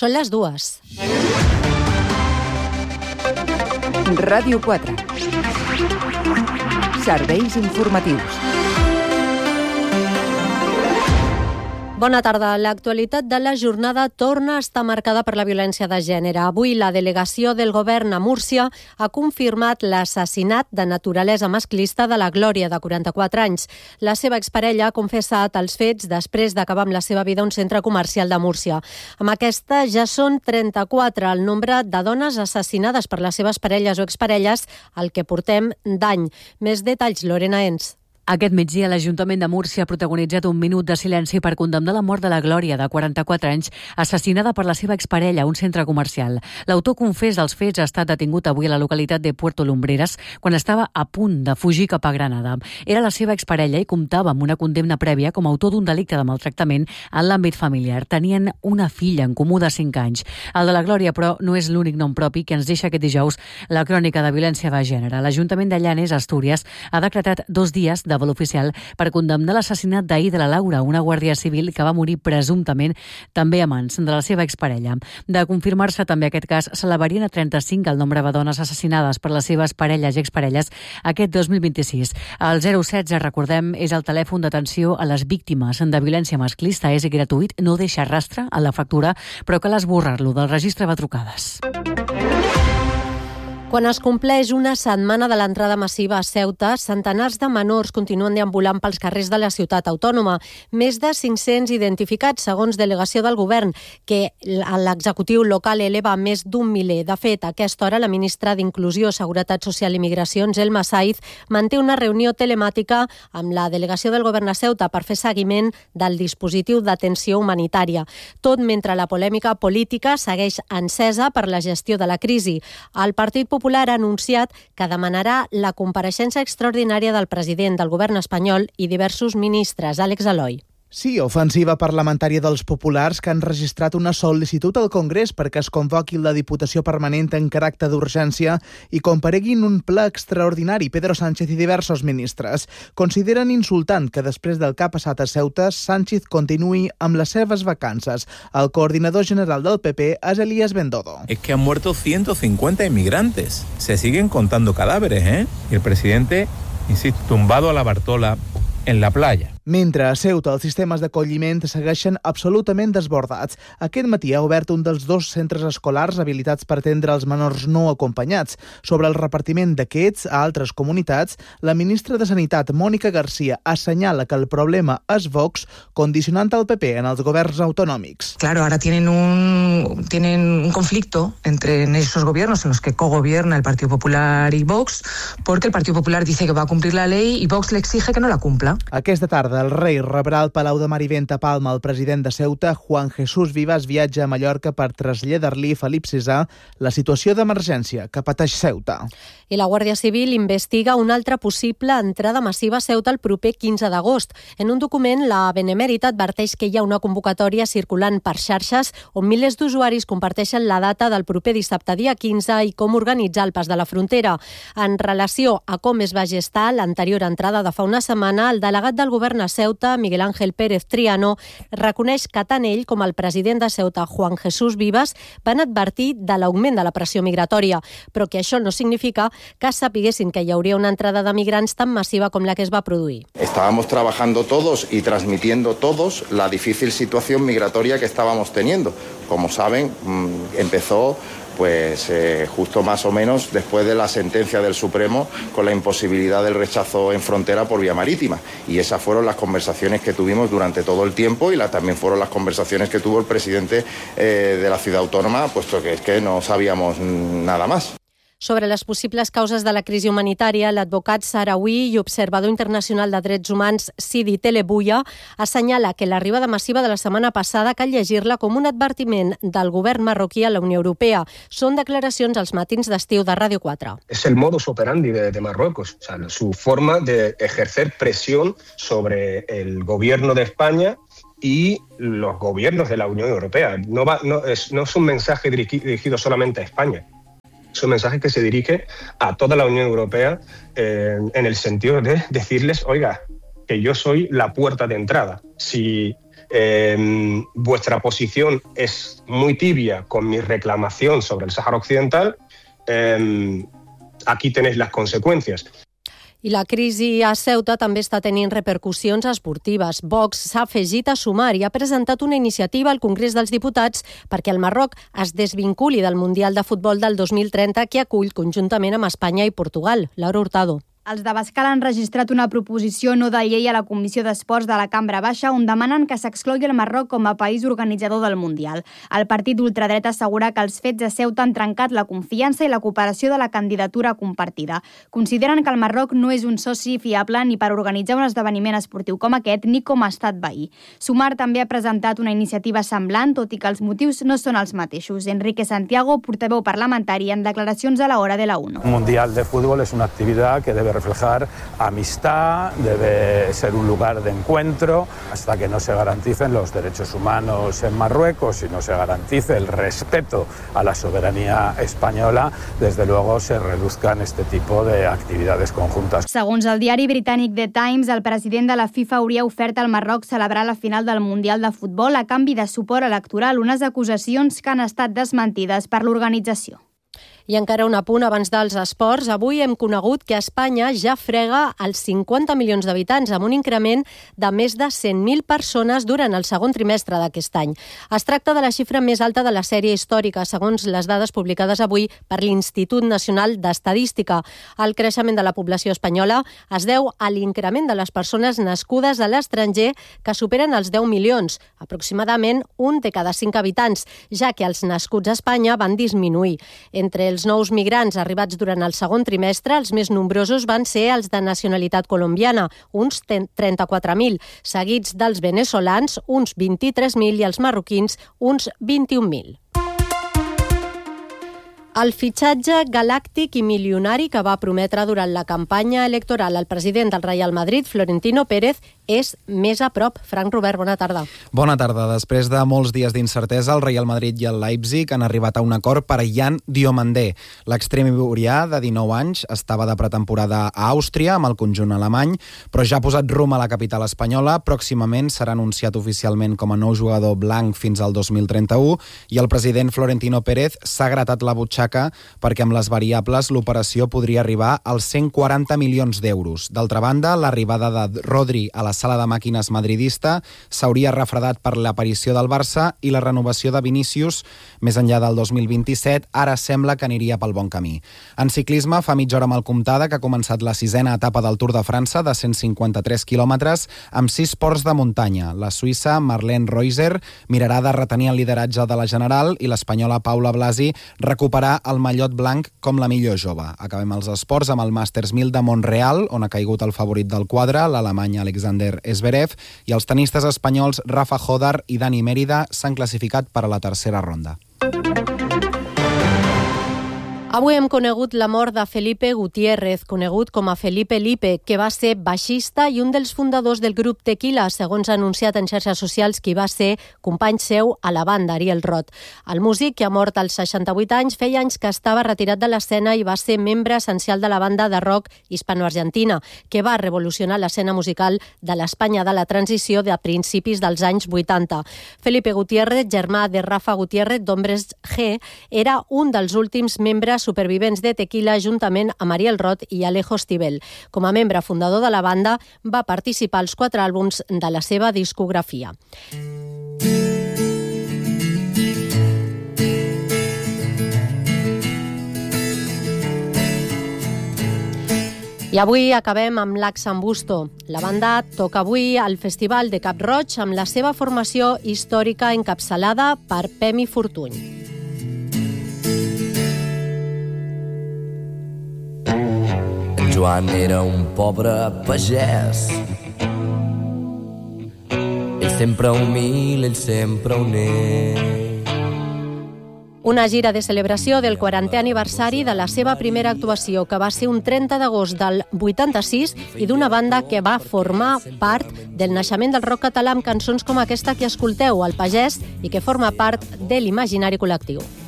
Són les 2. Ràdio 4. Serveis informatius. Bona tarda. L'actualitat de la jornada torna a estar marcada per la violència de gènere. Avui la delegació del govern a Múrcia ha confirmat l'assassinat de naturalesa masclista de la Glòria, de 44 anys. La seva exparella ha confessat els fets després d'acabar amb la seva vida a un centre comercial de Múrcia. Amb aquesta ja són 34 el nombre de dones assassinades per les seves parelles o exparelles al que portem d'any. Més detalls, Lorena Ens. Aquest migdia l'Ajuntament de Múrcia ha protagonitzat un minut de silenci per condemnar la mort de la Glòria, de 44 anys, assassinada per la seva exparella a un centre comercial. L'autor confés dels fets ha estat detingut avui a la localitat de Puerto Lumbreras quan estava a punt de fugir cap a Granada. Era la seva exparella i comptava amb una condemna prèvia com a autor d'un delicte de maltractament en l'àmbit familiar. Tenien una filla en comú de 5 anys. El de la Glòria, però, no és l'únic nom propi que ens deixa aquest dijous la crònica de violència de gènere. L'Ajuntament de Llanes, Astúries, ha decretat 2 dies de vol oficial per condemnar l'assassinat d'ahir de la Laura, una guàrdia civil que va morir presumptament també a mans de la seva exparella. De confirmar-se també aquest cas, s'elevarien a 35 el nombre de dones assassinades per les seves parelles i exparelles aquest 2026. El 016, recordem, és el telèfon d'atenció a les víctimes de violència masclista. És gratuït, no deixa rastre a la factura, però cal esborrar-lo del registre de trucades. Quan es compleix una setmana de l'entrada massiva a Ceuta, centenars de menors continuen deambulant pels carrers de la ciutat autònoma. Més de 500 identificats, segons delegació del govern, que l'executiu local eleva a més d'un miler. De fet, a aquesta hora, la ministra d'Inclusió, Seguretat Social i Migracions, Elma Saiz, manté una reunió telemàtica amb la delegació del govern a Ceuta per fer seguiment del dispositiu d'atenció humanitària. Tot mentre la polèmica política segueix encesa per la gestió de la crisi. El Partit Popular ha anunciat que demanarà la compareixença extraordinària del president del govern espanyol i diversos ministres. Àlex Aloi. Sí, ofensiva parlamentària dels populars que han registrat una sol·licitud al Congrés perquè es convoqui la Diputació Permanent en caràcter d'urgència i comparegui en un ple extraordinari. Pedro Sánchez i diversos ministres consideren insultant que després del que ha passat a Ceuta, Sánchez continuï amb les seves vacances. El coordinador general del PP és Elías Bendodo. Es que han muerto 150 inmigrantes. Se siguen contando cadáveres, ¿eh? Y el presidente, insisto, tumbado a la Bartola en la playa. Mentre a Ceuta els sistemes d'acolliment segueixen absolutament desbordats. Aquest matí ha obert un dels 2 centres escolars habilitats per atendre els menors no acompanyats. Sobre el repartiment d'aquests a altres comunitats, la ministra de Sanitat, Mónica García, assenyala que el problema és Vox, condicionant el PP en els governs autonòmics. Claro, ahora tienen un conflicto entre esos gobiernos en los que cogobierna el Partido Popular y Vox, porque el Partido Popular dice que va a cumplir la ley y Vox le exige que no la cumpla. Aquesta tarda el rei rebrà al Palau de Marivent a Palma el president de Ceuta, Juan Jesús Vivas, viatja a Mallorca per traslladar-li, Felip VI, la situació d'emergència que pateix Ceuta. I la Guàrdia Civil investiga una altra possible entrada massiva a Ceuta el proper 15 d'agost. En un document, la Benemèrita adverteix que hi ha una convocatòria circulant per xarxes on milers d'usuaris comparteixen la data del proper dissabte dia 15 i com organitzar el pas de la frontera. En relació a com es va gestar l'anterior entrada de fa una setmana, el delegat del govern a Ceuta, Miguel Ángel Pérez Triano, reconeix que tant ell com el president de Ceuta, Juan Jesús Vivas, van advertir de l'augment de la pressió migratòria, però que això no significa que sapiguessin que hi hauria una entrada de migrants tan massiva com la que es va produir. Estábamos trabajando todos y transmitiendo todos la difícil situación migratoria que estábamos teniendo. Como saben, empezó justo más o menos después de la sentencia del Supremo con la imposibilidad del rechazo en frontera por vía marítima. Y esas fueron las conversaciones que tuvimos durante todo el tiempo y también fueron las conversaciones que tuvo el presidente de la ciudad autónoma, puesto que es que no sabíamos nada más. Sobre les possibles causes de la crisi humanitària, l'advocat sarauí i observador internacional de drets humans Sidi Telebuya assenyala que l'arribada massiva de la setmana passada cal llegir-la com un advertiment del govern marroquí a la Unió Europea. Són declaracions als matins d'estiu de Ràdio 4. Es el modus operandi de Marruecos, o sea, su forma de ejercer presión sobre el gobierno de España y los gobiernos de la Unión Europea. No es un mensaje dirigido solamente a España. Es un mensaje que se dirige a toda la Unión Europea en el sentido de decirles, oiga, que yo soy la puerta de entrada. Si vuestra posición es muy tibia con mi reclamación sobre el Sáhara Occidental, aquí tenéis las consecuencias. I la crisi a Ceuta també està tenint repercussions esportives. Vox s'ha afegit a sumar i ha presentat una iniciativa al Congrés dels Diputats perquè el Marroc es desvinculi del Mundial de Futbol del 2030 que acull conjuntament amb Espanya i Portugal. Laura Hurtado. Els d'Abascal han registrat una proposició no de llei a la Comissió d'Esports de la Cambra Baixa on demanen que s'exclogui el Marroc com a país organitzador del Mundial. El partit d'ultradreta assegura que els fets a Ceuta han trencat la confiança i la cooperació de la candidatura compartida. Consideren que el Marroc no és un soci fiable ni per organitzar un esdeveniment esportiu com aquest ni com a estat veí. Sumar també ha presentat una iniciativa semblant, tot i que els motius no són els mateixos. Enrique Santiago, portaveu parlamentari, en declaracions a la hora de la ONU. Un Mundial de fútbol es una actividad que debe reflejar amistad, debe ser un lugar de encuentro, hasta que no se garanticen los derechos humanos en Marruecos y no se garantice el respeto a la soberanía española, desde luego se reduzcan este tipo de actividades conjuntas. Segons el diari britànic The Times, el president de la FIFA hauria ofert al Marroc celebrar la final del Mundial de Futbol a canvi de suport electoral, unes acusacions que han estat desmentides per l'organització. I encara un apunt abans dels esports. Avui hem conegut que Espanya ja frega els 50 milions d'habitants amb un increment de més de 100.000 persones durant el segon trimestre d'aquest any. Es tracta de la xifra més alta de la sèrie històrica, segons les dades publicades avui per l'Institut Nacional d'Estadística. El creixement de la població espanyola es deu a l'increment de les persones nascudes a l'estranger que superen els 10 milions, aproximadament un de cada 5 habitants, ja que els nascuts a Espanya van disminuir. Entre els nous migrants arribats durant el segon trimestre, els més nombrosos van ser els de nacionalitat colombiana, uns 34.000, seguits dels veneçolans, uns 23.000, i els marroquins, uns 21.000. El fitxatge galàctic i milionari que va prometre durant la campanya electoral el president del Real Madrid, Florentino Pérez, és més a prop. Frank Robert, bona tarda. Bona tarda. Després de molts dies d'incertesa, el Real Madrid i el Leipzig han arribat a un acord per Jan Diomandé. L'extrem iborià, de 19 anys, estava de pretemporada a Àustria amb el conjunt alemany, però ja ha posat rumb a la capital espanyola. Pròximament serà anunciat oficialment com a nou jugador blanc fins al 2031 i el president Florentino Pérez s'ha gratat la butxaca perquè amb les variables l'operació podria arribar als 140 milions d'euros. D'altra banda, l'arribada de Rodri a la sala de màquines madridista s'hauria refredat per l'aparició del Barça i la renovació de Vinícius més enllà del 2027 ara sembla que aniria pel bon camí. En ciclisme, fa mitja hora amb el Comtada que ha començat la 6ª etapa del Tour de França de 153 quilòmetres amb 6 ports de muntanya. La suïssa Marlene Reuser mirarà de retenir el lideratge de la General i l'espanyola Paula Blasi recuperar el mallot blanc com la millor jove. Acabem els esports amb el Masters 1000 de Montreal, on ha caigut el favorit del quadre, l'alemany Alexander Zverev, i els tenistes espanyols Rafa Jodar i Dani Mérida s'han classificat per a la tercera ronda. Avui hem conegut la mort de Felipe Gutiérrez, conegut com a Felipe Lipe, que va ser baixista i un dels fundadors del grup Tequila, segons ha anunciat en xarxes socials qui va ser company seu a la banda, Ariel Roth. El músic, que ha mort als 68 anys, feia anys que estava retirat de l'escena i va ser membre essencial de la banda de rock hispano-argentina, que va revolucionar l'escena musical de l'Espanya de la transició de principis dels anys 80. Felipe Gutiérrez, germà de Rafa Gutiérrez d'Hombres G, era un dels últims membres supervivents de Tequila juntament amb Ariel Roth i Alejo Stivel. Com a membre fundador de la banda, va participar als 4 àlbums de la seva discografia. I avui acabem amb l'Axambusto. La banda toca avui al Festival de Cap-roig amb la seva formació històrica encapçalada per Pemi Fortuny. Joan era un pobre pagès. Ell sempre humil, ell sempre honest. Una gira de celebració del 40è aniversari de la seva primera actuació, que va ser un 30 d'agost del 86, i d'una banda que va formar part del naixement del rock català amb cançons com aquesta que escolteu, El Pagès, i que forma part de l'imaginari col·lectiu.